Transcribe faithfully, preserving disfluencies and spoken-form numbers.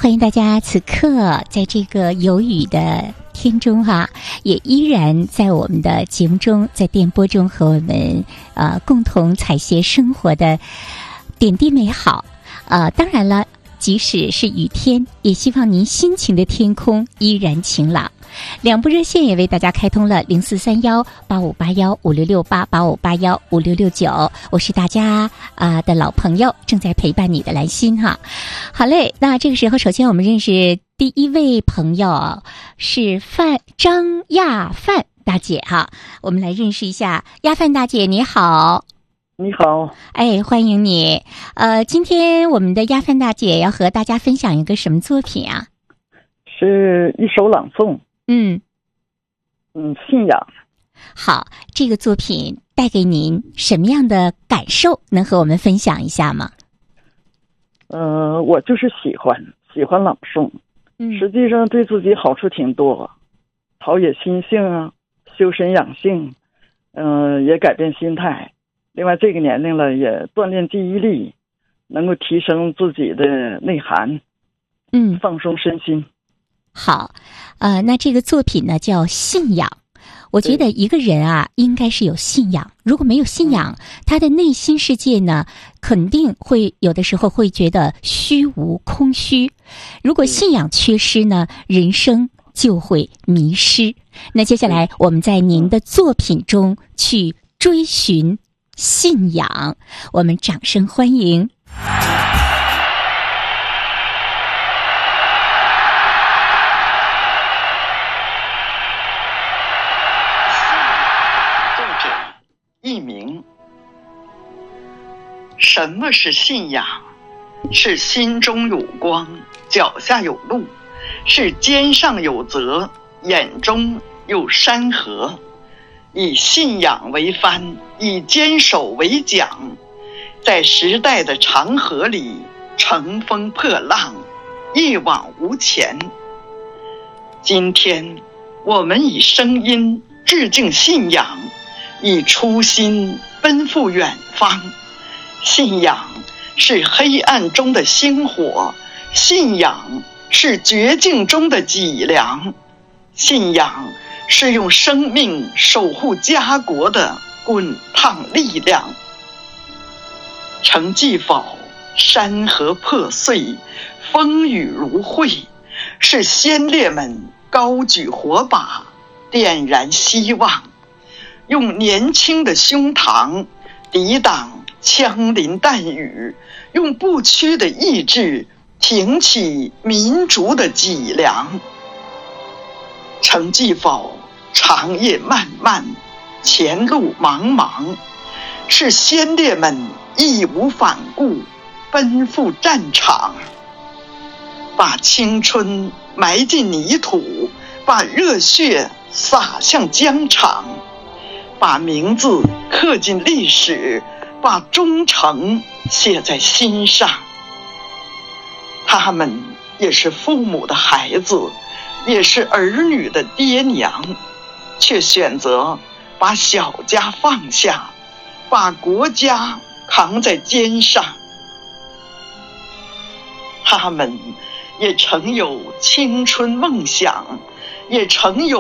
欢迎大家此刻在这个有雨的天中哈、啊，也依然在我们的节目中，在电波中和我们呃共同采撷生活的点滴美好。呃，当然了，即使是雨天，也希望您心情的天空依然晴朗。两部热线也为大家开通了零四三幺八五八幺五六六八八五八幺五六六九，我是大家啊、呃、的老朋友，正在陪伴你的兰心哈。好嘞，那这个时候首先我们认识第一位朋友是范张亚范大姐哈，我们来认识一下亚范大姐，你好。 你好， 哎，欢迎你。呃，今天我们的亚范大姐要和大家分享一个什么作品啊？ 是一首朗诵。 嗯嗯，信仰。 好，这个作品带给您什么样的感受？能和我们分享一下吗？ 呃，我就是喜欢喜欢朗诵， 嗯， 实际上对自己好处挺多，陶冶心性啊，修身养性，嗯、呃，也改变心态。另外，这个年龄了，也锻炼记忆力，能够提升自己的内涵， 嗯， 放松身心。 好，呃，那这个作品呢叫信仰。我觉得一个人啊，应该是有信仰。如果没有信仰，他的内心世界呢，肯定会有的时候会觉得虚无空虚。如果信仰缺失呢，人生就会迷失。那接下来我们在您的作品中去追寻信仰，我们掌声欢迎。 一名。什么是信仰？是心中有光，脚下有路，是肩上有责，眼中有山河。以信仰为帆，以坚守为桨，在时代的长河里乘风破浪，一往无前。今天我们以声音致敬信仰，以初心奔赴远方。信仰是黑暗中的星火，信仰是绝境中的脊梁，信仰是用生命守护家国的滚烫力量。城际否，山河破碎，风雨如晦，是先烈们高举火把，点燃希望，用年轻的胸膛抵挡枪林弹雨，用不屈的意志挺起民族的脊梁。城际否，长夜漫漫，前路茫茫，是先烈们义无反顾奔赴战场，把青春埋进泥土，把热血洒向疆场，把名字刻进历史，把忠诚写在心上。他们也是父母的孩子，也是儿女的爹娘，却选择把小家放下，把国家扛在肩上。他们也曾有青春梦想，也曾有